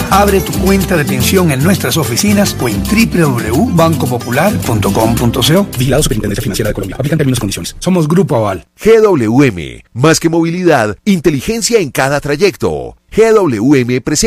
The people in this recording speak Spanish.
Abre tu cuenta de pensión en nuestras oficinas o en www.bancopopular.com.co. Vigilado Superintendencia Financiera de Colombia. Aplican términos y condiciones. Somos Grupo Aval. GWM, más que movilidad, inteligencia en cada trayecto. GWM presenta